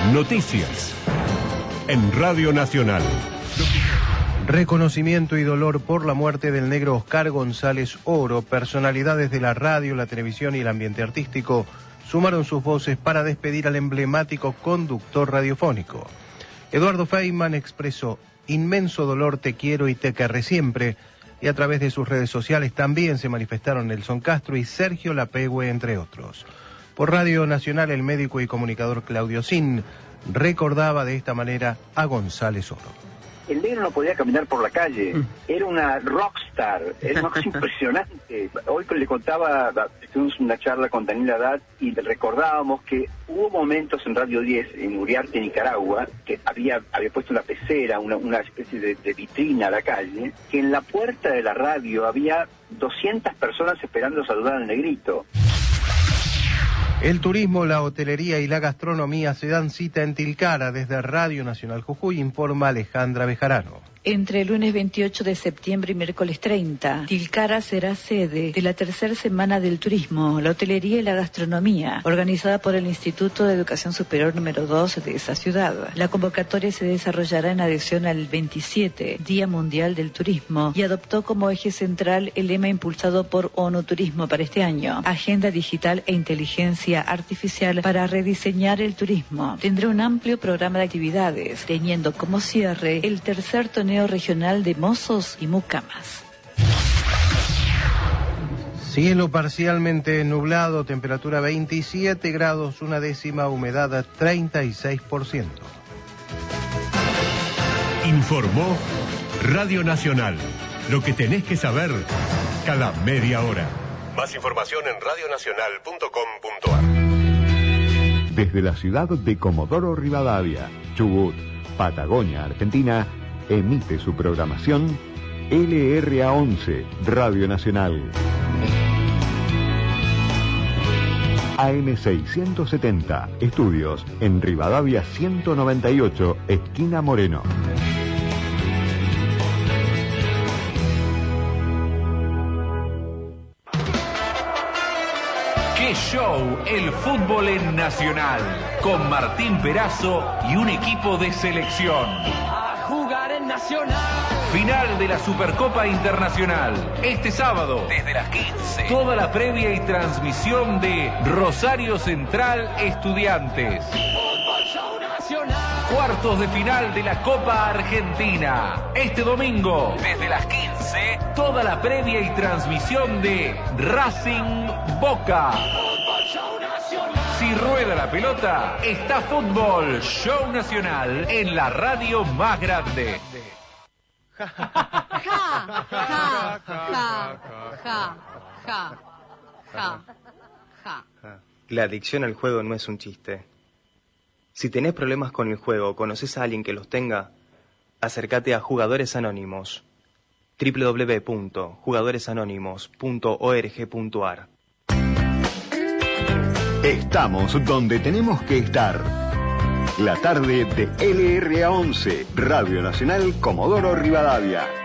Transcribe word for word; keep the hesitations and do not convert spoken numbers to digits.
Noticias en Radio Nacional. Reconocimiento y dolor por la muerte del negro Oscar González Oro. Personalidades de la radio, la televisión y el ambiente artístico sumaron sus voces para despedir al emblemático conductor radiofónico. Eduardo Feynman expresó: inmenso dolor, te quiero y te querré siempre. Y a través de sus redes sociales también se manifestaron Nelson Castro y Sergio Lapegüe, entre otros. Por Radio Nacional, el médico y comunicador Claudio Sin recordaba de esta manera a González Oro. El negro no podía caminar por la calle, era una rockstar, era una cosa impresionante. Hoy le contaba, tuvimos una charla con Daniel Haddad y le recordábamos que hubo momentos en Radio diez, en Uriarte, Nicaragua, que había, había puesto una pecera, una, una especie de, de vitrina a la calle, que en la puerta de la radio había doscientas personas esperando saludar al negrito. El turismo, la hotelería y la gastronomía se dan cita en Tilcara. Desde Radio Nacional Jujuy informa Alejandra Bejarano. Entre el lunes veintiocho de septiembre y miércoles treinta, Tilcara será sede de la tercera semana del turismo, la hotelería y la gastronomía, organizada por el Instituto de Educación Superior número dos de esa ciudad. La convocatoria se desarrollará en adhesión al veintisiete Día Mundial del Turismo y adoptó como eje central el lema impulsado por ONU Turismo para este año: Agenda Digital e Inteligencia Artificial para rediseñar el turismo. Tendrá un amplio programa de actividades, teniendo como cierre el tercer torneo regional de mozos y mucamas. Cielo parcialmente nublado, temperatura veintisiete grados, una décima, humedad treinta y seis por ciento. Informó Radio Nacional. Lo que tenés que saber cada media hora. Más información en radio nacional punto com punto ar. Desde la ciudad de Comodoro Rivadavia, Chubut, Patagonia, Argentina, emite su programación L R A once, Radio Nacional. A M seiscientos setenta, estudios en Rivadavia ciento noventa y ocho, esquina Moreno. ¡Qué show! El fútbol en Nacional, con Martín Perazo y un equipo de selección. Jugar en Nacional. Final de la Supercopa Internacional. Este sábado, desde las quince. Toda la previa y transmisión de Rosario Central Estudiantes. Fútbol Show Nacional. Cuartos de final de la Copa Argentina. Este domingo, desde las quince. Toda la previa y transmisión de Racing Boca. Fútbol Show Nacional. Si rueda la pelota, está Fútbol Show Nacional en la radio más grande. Ja, ja, ja, ja, ja, ja, ja, ja. La adicción al juego no es un chiste. Si tenés problemas con el juego o conoces a alguien que los tenga, acércate a Jugadores Anónimos. doble u doble u doble u punto jugadores anónimos punto org punto ar. Estamos donde tenemos que estar. La tarde de L R A once, Radio Nacional Comodoro Rivadavia.